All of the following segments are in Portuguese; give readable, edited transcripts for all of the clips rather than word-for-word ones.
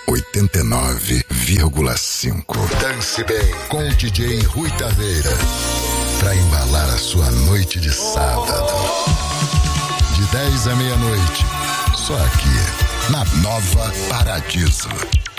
89,5. Dance bem com o DJ Rui Taveira. Pra embalar a sua noite de sábado. De 10 à meia-noite. Só aqui, na Nova Paradiso.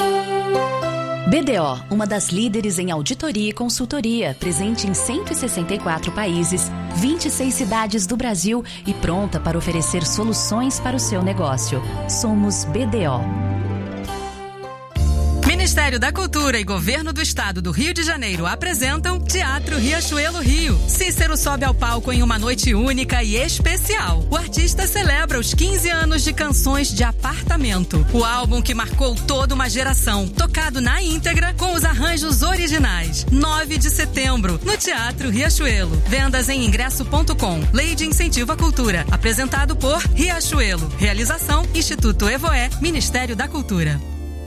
BDO, uma das líderes em auditoria e consultoria, presente em 164 países, 26 cidades do Brasil e pronta para oferecer soluções para o seu negócio. Somos BDO. Ministério da Cultura e Governo do Estado do Rio de Janeiro apresentam Teatro Riachuelo Rio. Cícero sobe ao palco em uma noite única e especial. O artista celebra os 15 anos de Canções de Apartamento, o álbum que marcou toda uma geração, tocado na íntegra com os arranjos originais. 9 de setembro, no Teatro Riachuelo. Vendas em ingresso.com. Lei de Incentivo à Cultura. Apresentado por Riachuelo. Realização Instituto Evoé, Ministério da Cultura.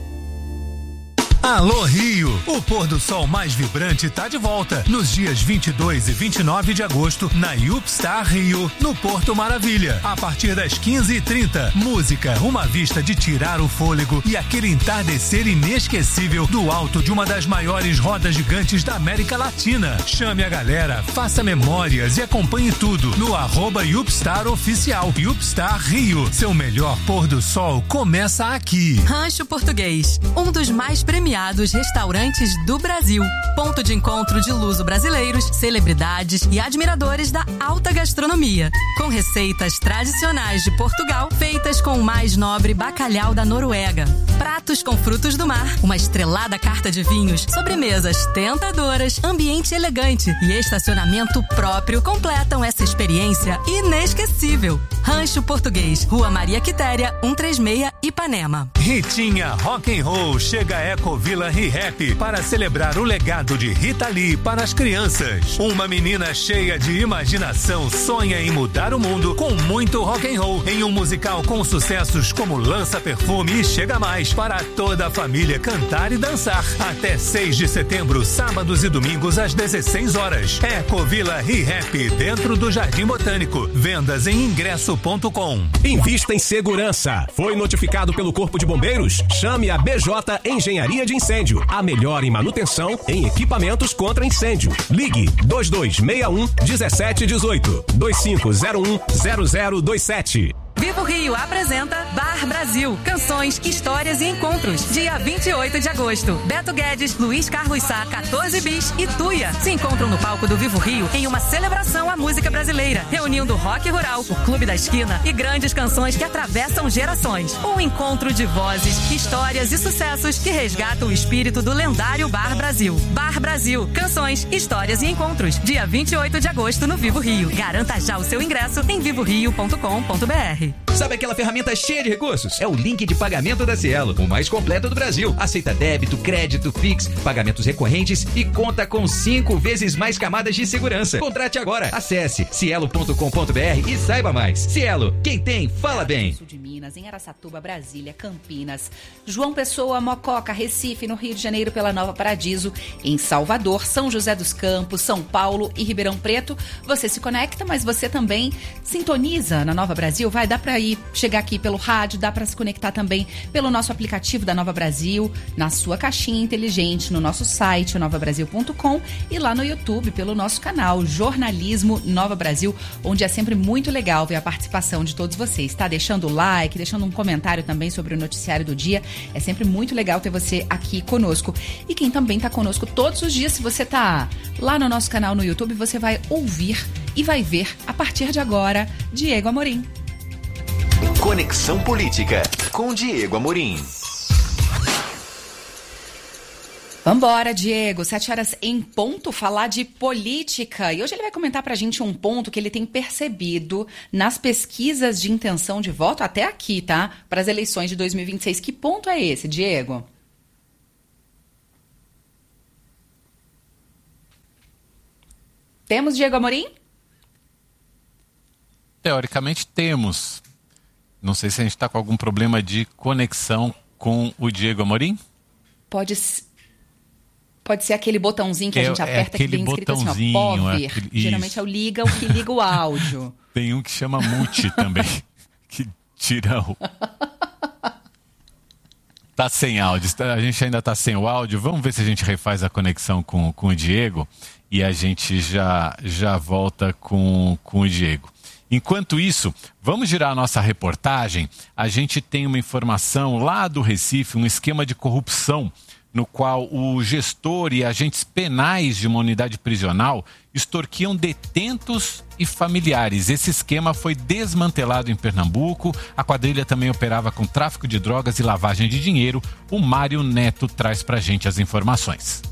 Alô Rio, o pôr do sol mais vibrante está de volta nos dias 22 e 29 de agosto na UpStar Rio, no Porto Maravilha, a partir das 15h30. Música, uma vista de tirar o fôlego e aquele entardecer inesquecível do alto de uma das maiores rodas gigantes da América Latina. Chame a galera, faça memórias e acompanhe tudo no @UpStar Oficial. UpStar Rio, seu melhor pôr do sol começa aqui. Rancho Português, um dos mais premiados restaurantes do Brasil. Ponto de encontro de luso-brasileiros, celebridades e admiradores da alta gastronomia. Com receitas tradicionais de Portugal, feitas com o mais nobre bacalhau da Noruega. Pratos com frutos do mar, uma estrelada carta de vinhos, sobremesas tentadoras, ambiente elegante e estacionamento próprio completam essa experiência inesquecível. Rancho Português, Rua Maria Quitéria, 136, Ipanema. Ritinha Rock and Roll chega a Ecovila ReHap para celebrar o legado de Rita Lee para as crianças. Uma menina cheia de imaginação sonha em mudar o mundo com muito rock and roll em um musical com sucessos como Lança Perfume e Chega Mais para toda a família cantar e dançar. Até 6 de setembro, sábados e domingos às 16 horas. Ecovila ReHap dentro do Jardim Botânico. Vendas em ingresso.com. Invista em segurança. Foi notificado pelo Corpo de Bombeiros? Chame a BJ Engenharia de Incêndio, a melhor em manutenção em equipamentos contra incêndio. Ligue 2261 1718 2501 0027. Vivo Rio apresenta Bar Brasil, canções, histórias e encontros. Dia 28 de agosto. Beto Guedes, Luiz Carlos Sá, 14 Bis e Tuia se encontram no palco do Vivo Rio em uma celebração à música brasileira, reunindo rock rural, o Clube da Esquina e grandes canções que atravessam gerações. Um encontro de vozes, histórias e sucessos que resgatam o espírito do lendário Bar Brasil. Bar Brasil, canções, histórias e encontros. Dia 28 de agosto no Vivo Rio. Garanta já o seu ingresso em vivorio.com.br. Sabe aquela ferramenta cheia de recursos? É o link de pagamento da Cielo, o mais completo do Brasil. Aceita débito, crédito, Pix, pagamentos recorrentes e conta com 5 vezes mais camadas de segurança. Contrate agora. Acesse cielo.com.br e saiba mais. Cielo, quem tem, fala bem. Sul de Minas, em Araçatuba, Brasília, Campinas, João Pessoa, Mococa, Recife, no Rio de Janeiro pela Nova Paradiso, em Salvador, São José dos Campos, São Paulo e Ribeirão Preto. Você se conecta, mas você também sintoniza na Nova Brasil. Dá para chegar aqui pelo rádio, dá para se conectar também pelo nosso aplicativo da Nova Brasil, na sua caixinha inteligente, no nosso site, novabrasil.com, e lá no YouTube, pelo nosso canal Jornalismo Nova Brasil, onde é sempre muito legal ver a participação de todos vocês, tá? Deixando o like, deixando um comentário também sobre o noticiário do dia. É sempre muito legal ter você aqui conosco. E quem também tá conosco todos os dias, se você tá lá no nosso canal no YouTube, você vai ouvir e vai ver, a partir de agora, Diego Amorim. Conexão Política, com Diego Amorim. Vambora, Diego, 7 horas em ponto, falar de política. E hoje ele vai comentar pra gente um ponto que ele tem percebido nas pesquisas de intenção de voto, até aqui, tá? Para as eleições de 2026. Que ponto é esse, Diego? Temos Diego Amorim? Teoricamente temos. Não sei se a gente está com algum problema de conexão com o Diego Amorim. Pode ser aquele botãozinho que a gente aperta que vem escrito assim, ó, pover. Geralmente é o que liga o áudio. Tem um que chama mute também, que tira o... Tá sem áudio, a gente ainda tá sem o áudio. Vamos ver se a gente refaz a conexão com o Diego e a gente já volta com o Diego. Enquanto isso, vamos girar a nossa reportagem. A gente tem uma informação lá do Recife, um esquema de corrupção no qual o gestor e agentes penais de uma unidade prisional extorquiam detentos e familiares. Esse esquema foi desmantelado em Pernambuco. A quadrilha também operava com tráfico de drogas e lavagem de dinheiro. O Mário Neto traz pra gente as informações.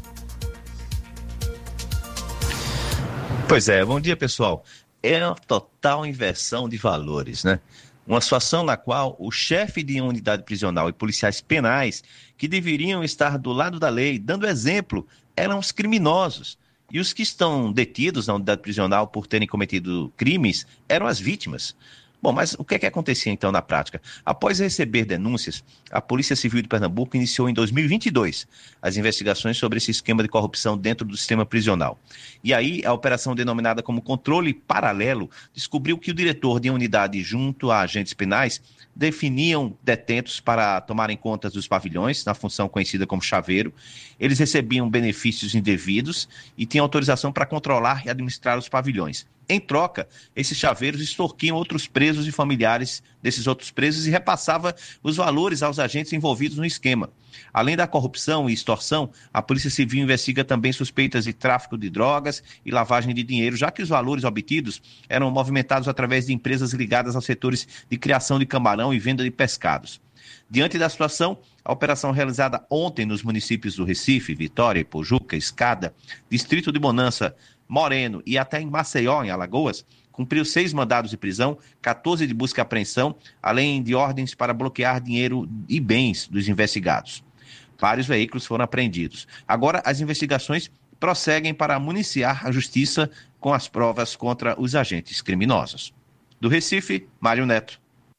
Pois é, bom dia, pessoal. É uma total inversão de valores, né? Uma situação na qual o chefe de uma unidade prisional e policiais penais, que deveriam estar do lado da lei, dando exemplo, eram os criminosos. E os que estão detidos na unidade prisional por terem cometido crimes eram as vítimas. Bom, mas o que é que acontecia então na prática? Após receber denúncias, a Polícia Civil de Pernambuco iniciou em 2022 as investigações sobre esse esquema de corrupção dentro do sistema prisional. E aí, a operação denominada como controle paralelo descobriu que o diretor de uma unidade junto a agentes penais definiam detentos para tomarem conta dos pavilhões, na função conhecida como chaveiro. Eles recebiam benefícios indevidos e tinham autorização para controlar e administrar os pavilhões. Em troca, esses chaveiros extorquiam outros presos e familiares desses outros presos e repassava os valores aos agentes envolvidos no esquema. Além da corrupção e extorsão, a Polícia Civil investiga também suspeitas de tráfico de drogas e lavagem de dinheiro, já que os valores obtidos eram movimentados através de empresas ligadas aos setores de criação de camarão e venda de pescados. Diante da situação, a operação realizada ontem nos municípios do Recife, Vitória, Pojuca, Escada, Distrito de Bonança, Moreno e até em Maceió, em Alagoas, cumpriu 6 mandados de prisão, 14 de busca e apreensão, além de ordens para bloquear dinheiro e bens dos investigados. Vários veículos foram apreendidos. Agora, as investigações prosseguem para municiar a justiça com as provas contra os agentes criminosos. Do Recife, Mário Neto.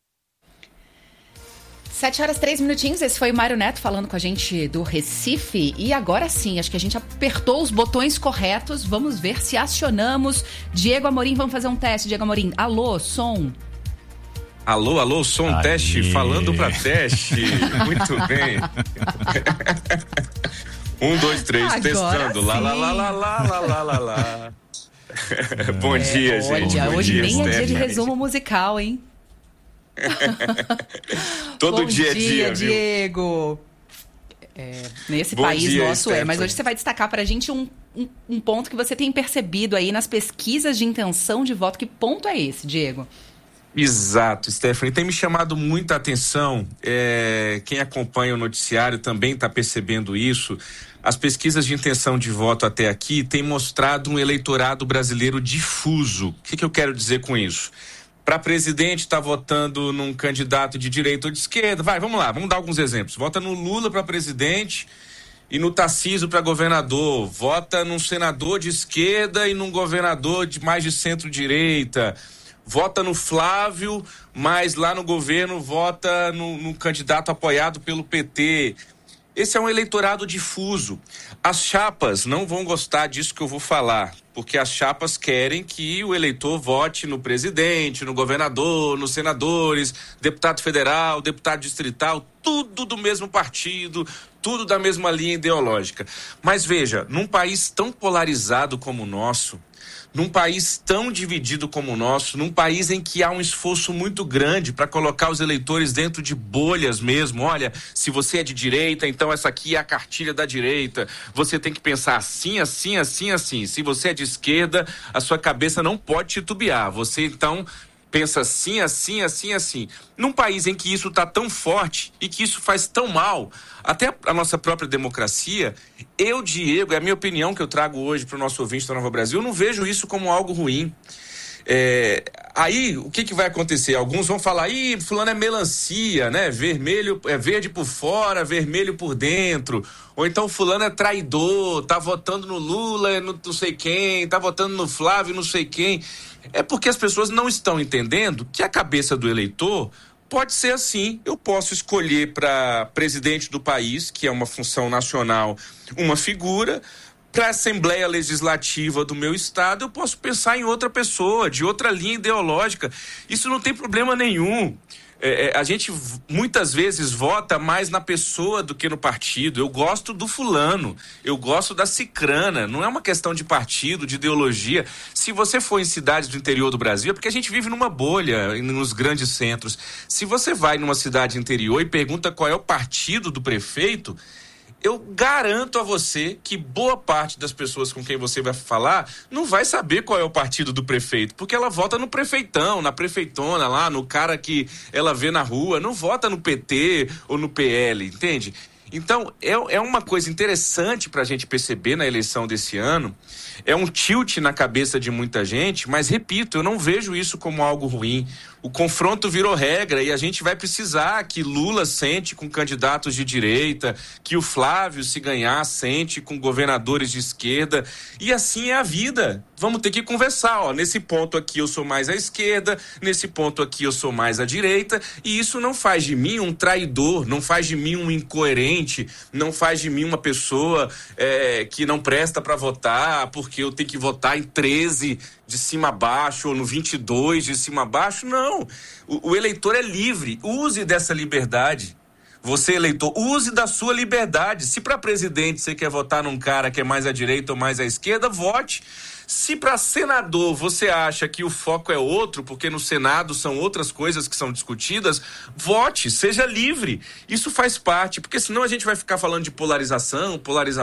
7h03, esse foi o Mário Neto falando com a gente do Recife. E agora sim, acho que a gente apertou os botões corretos. Vamos ver se acionamos. Diego Amorim, vamos fazer um teste. Diego Amorim, alô, som. Alô, som, Aê. teste, falando pra teste. Muito bem. 1, 2, 3, Agora testando. sim. Lá. Bom dia, gente. Olha, Bom hoje dia, nem é dia de Stephanie. resumo musical, hein? Todo Bom dia é dia, viu? Diego. Nesse Bom país dia, nosso Stephanie. mas hoje você vai destacar pra gente um ponto que você tem percebido aí nas pesquisas de intenção de voto. Que ponto é esse, Diego? Exato, Stephanie. Tem me chamado muita atenção. Quem acompanha o noticiário também está percebendo isso. As pesquisas de intenção de voto até aqui têm mostrado um eleitorado brasileiro difuso. O que eu quero dizer com isso? Para presidente, está votando num candidato de direita ou de esquerda. Vamos lá, vamos dar alguns exemplos. Vota no Lula para presidente e no Tarcísio para governador. Vota num senador de esquerda e num governador de mais de centro-direita. Vota no Flávio, mas lá no governo vota no candidato apoiado pelo PT. Esse é um eleitorado difuso. As chapas não vão gostar disso que eu vou falar, porque as chapas querem que o eleitor vote no presidente, no governador, nos senadores, deputado federal, deputado distrital, tudo do mesmo partido, tudo da mesma linha ideológica. Mas veja, num país tão polarizado como o nosso, num país tão dividido como o nosso, num país em que há um esforço muito grande para colocar os eleitores dentro de bolhas mesmo. Olha, se você é de direita, então essa aqui é a cartilha da direita. Você tem que pensar assim, assim, assim, assim. Se você é de esquerda, a sua cabeça não pode titubear. Você, então, pensa assim, assim, assim, assim. Num país em que isso está tão forte e que isso faz tão mal, até a nossa própria democracia, Diego, é a minha opinião que eu trago hoje para o nosso ouvinte da Nova Brasil, eu não vejo isso como algo ruim. Aí, o que vai acontecer? Alguns vão falar, fulano é melancia, né? Vermelho, verde por fora, vermelho por dentro. Ou então fulano é traidor, tá votando no Lula, não sei quem, tá votando no Flávio, não sei quem. É porque as pessoas não estão entendendo que a cabeça do eleitor pode ser assim. Eu posso escolher para presidente do país, que é uma função nacional, uma figura. Para a Assembleia Legislativa do meu estado, eu posso pensar em outra pessoa, de outra linha ideológica. Isso não tem problema nenhum. A gente muitas vezes vota mais na pessoa do que no partido. Eu gosto do fulano, eu gosto da cicrana. Não é uma questão de partido, de ideologia. Se você for em cidades do interior do Brasil, é porque a gente vive numa bolha nos grandes centros. Se você vai numa cidade interior e pergunta qual é o partido do prefeito, eu garanto a você que boa parte das pessoas com quem você vai falar não vai saber qual é o partido do prefeito, porque ela vota no prefeitão, na prefeitona lá, no cara que ela vê na rua, não vota no PT ou no PL, entende? Então, é uma coisa interessante para a gente perceber na eleição desse ano. É um tilt na cabeça de muita gente, mas, repito, eu não vejo isso como algo ruim. O confronto virou regra e a gente vai precisar que Lula sente com candidatos de direita, que o Flávio, se ganhar, sente com governadores de esquerda. E assim é a vida. Vamos ter que conversar, ó. Nesse ponto aqui eu sou mais à esquerda, nesse ponto aqui eu sou mais à direita, e isso não faz de mim um traidor, não faz de mim um incoerente, não faz de mim uma pessoa que não presta para votar, porque eu tenho que votar em 13 de cima a baixo, ou no 22 de cima a baixo. Não, o eleitor é livre, use dessa liberdade. Você, eleitor, use da sua liberdade. Se para presidente você quer votar num cara que é mais à direita ou mais à esquerda, vote. Se para senador você acha que o foco é outro, porque no Senado são outras coisas que são discutidas, vote, seja livre. Isso faz parte, porque senão a gente vai ficar falando de polarização,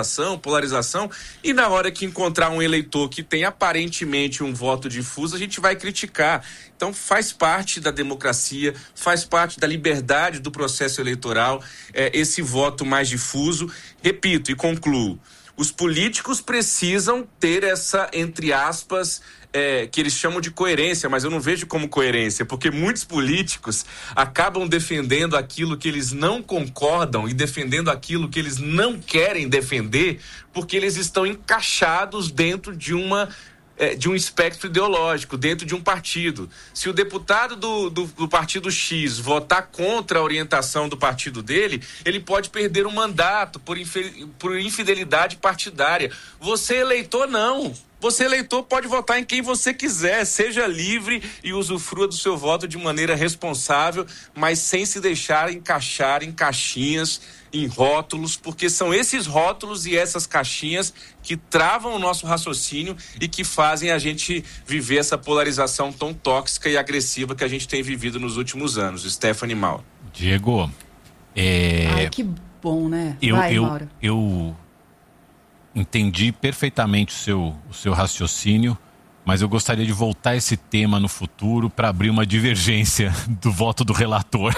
e na hora que encontrar um eleitor que tem aparentemente um voto difuso, a gente vai criticar. Então faz parte da democracia, faz parte da liberdade do processo eleitoral, esse voto mais difuso. Repito e concluo. Os políticos precisam ter essa, entre aspas, que eles chamam de coerência, mas eu não vejo como coerência, porque muitos políticos acabam defendendo aquilo que eles não concordam e defendendo aquilo que eles não querem defender, porque eles estão encaixados dentro de um espectro ideológico, dentro de um partido. Se o deputado do partido X votar contra a orientação do partido dele, ele pode perder um mandato por infidelidade partidária. Você, eleitor, não. Você, eleitor, pode votar em quem você quiser, seja livre e usufrua do seu voto de maneira responsável, mas sem se deixar encaixar em caixinhas, em rótulos, porque são esses rótulos e essas caixinhas que travam o nosso raciocínio e que fazem a gente viver essa polarização tão tóxica e agressiva que a gente tem vivido nos últimos anos. Stephanie Mauro. Diego, Ai, que bom, né? Mauro. Eu entendi perfeitamente o seu raciocínio, mas eu gostaria de voltar esse tema no futuro para abrir uma divergência do voto do relator.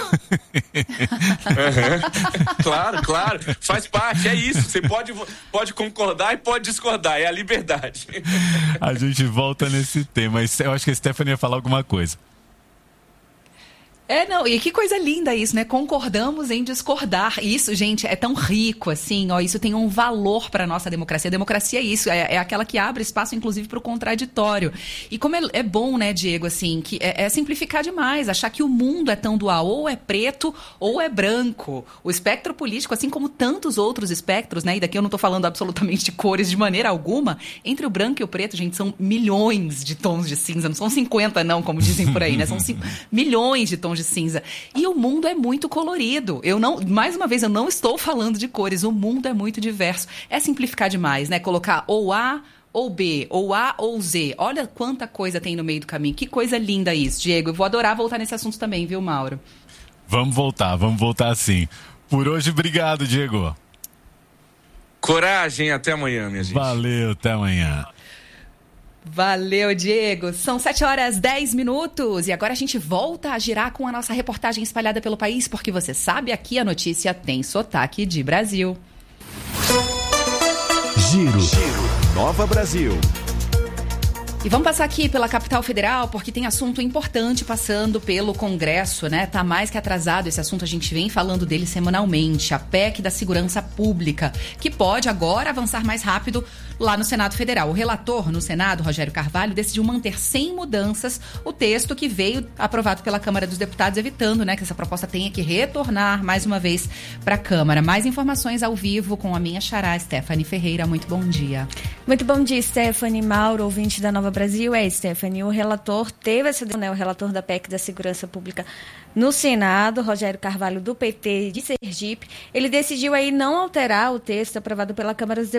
Claro, faz parte, é isso. Você pode concordar e pode discordar, é a liberdade. A gente volta nesse tema. Eu acho que a Stephanie ia falar alguma coisa. Não, e que coisa linda isso, né? Concordamos em discordar. Isso, gente, é tão rico, assim, ó, isso tem um valor para a nossa democracia. A democracia é isso, é aquela que abre espaço, inclusive, para o contraditório. E como é bom, né, Diego, assim, que é simplificar demais, achar que o mundo é tão dual, ou é preto ou é branco. O espectro político, assim como tantos outros espectros, né, e daqui eu não tô falando absolutamente de cores de maneira alguma, entre o branco e o preto, gente, são milhões de tons de cinza, não são 50 não, como dizem por aí, né, são milhões de tons de cinza. E o mundo é muito colorido. Mais uma vez, eu não estou falando de cores. O mundo é muito diverso. É simplificar demais, né? Colocar ou A ou B, ou A ou Z. Olha quanta coisa tem no meio do caminho. Que coisa linda isso, Diego. Eu vou adorar voltar nesse assunto também, viu, Mauro? Vamos voltar sim. Por hoje, obrigado, Diego. Coragem, até amanhã, minha gente. Valeu, até amanhã. Valeu, Diego. São 7h10 e agora a gente volta a girar com a nossa reportagem espalhada pelo país, porque você sabe, aqui a notícia tem sotaque de Brasil. Giro Nova Brasil. E vamos passar aqui pela capital federal, porque tem assunto importante passando pelo Congresso, né? Tá mais que atrasado esse assunto, a gente vem falando dele semanalmente. A PEC da Segurança Pública, que pode agora avançar mais rápido lá no Senado Federal. O relator no Senado, Rogério Carvalho, decidiu manter sem mudanças o texto que veio aprovado pela Câmara dos Deputados, evitando, né, que essa proposta tenha que retornar mais uma vez para a Câmara. Mais informações ao vivo com a minha xará, Stephanie Ferreira. Muito bom dia. Muito bom dia, Stephanie, Mauro, ouvinte da Nova Brasil, Stephanie, o relator teve essa decisão, né, o relator da PEC da Segurança Pública no Senado, Rogério Carvalho, do PT de Sergipe, ele decidiu aí não alterar o texto aprovado pela Câmara dos